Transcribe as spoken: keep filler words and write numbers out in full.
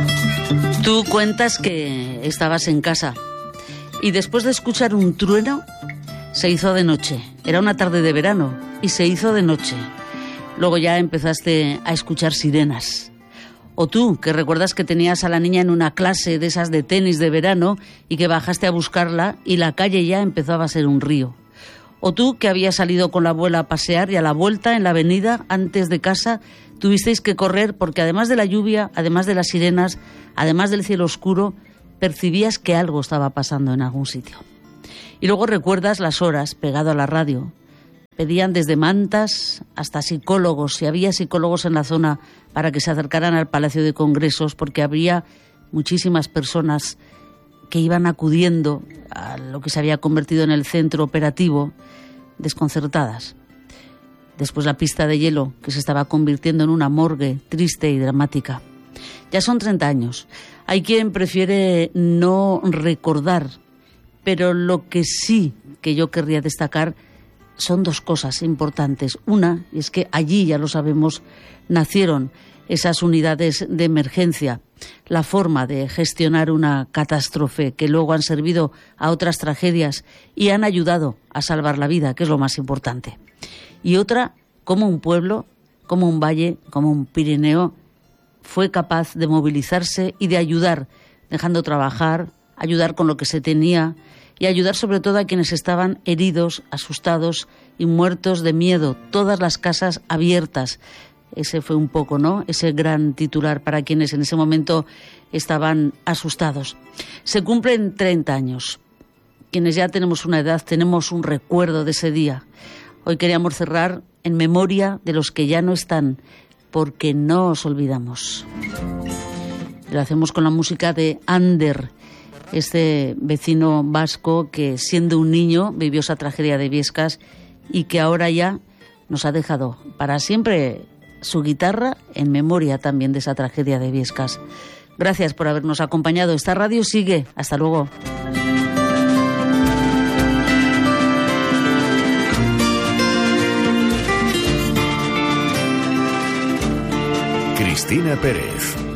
Tú cuentas que estabas en casa y después de escuchar un trueno se hizo de noche. Era una tarde de verano y se hizo de noche. Luego ya empezaste a escuchar sirenas. O tú, que recuerdas que tenías a la niña en una clase de esas de tenis de verano y que bajaste a buscarla y la calle ya empezaba a ser un río. O tú, que habías salido con la abuela a pasear y a la vuelta en la avenida antes de casa tuvisteis que correr porque además de la lluvia, además de las sirenas, además del cielo oscuro, percibías que algo estaba pasando en algún sitio. Y luego recuerdas las horas pegado a la radio. Pedían desde mantas hasta psicólogos, si había psicólogos en la zona, para que se acercaran al Palacio de Congresos, porque habría muchísimas personas que iban acudiendo a lo que se había convertido en el centro operativo, desconcertadas. Después la pista de hielo, que se estaba convirtiendo en una morgue triste y dramática. Ya son treinta años. Hay quien prefiere no recordar, pero lo que sí que yo querría destacar son dos cosas importantes. Una es que allí, ya lo sabemos, nacieron esas unidades de emergencia, la forma de gestionar una catástrofe que luego han servido a otras tragedias y han ayudado a salvar la vida, que es lo más importante. Y otra, como un pueblo, como un valle, como un Pirineo, fue capaz de movilizarse y de ayudar, dejando trabajar, ayudar con lo que se tenía y ayudar sobre todo a quienes estaban heridos, asustados y muertos de miedo. Todas las casas abiertas. Ese fue un poco, ¿no?, ese gran titular para quienes en ese momento estaban asustados. Se cumplen treinta años. Quienes ya tenemos una edad tenemos un recuerdo de ese día. Hoy queríamos cerrar en memoria de los que ya no están, porque no os olvidamos. Lo hacemos con la música de Ander, este vecino vasco que siendo un niño vivió esa tragedia de Biescas y que ahora ya nos ha dejado para siempre su guitarra en memoria también de esa tragedia de Biescas. Gracias por habernos acompañado. Esta radio sigue. Hasta luego. Cristina Pérez.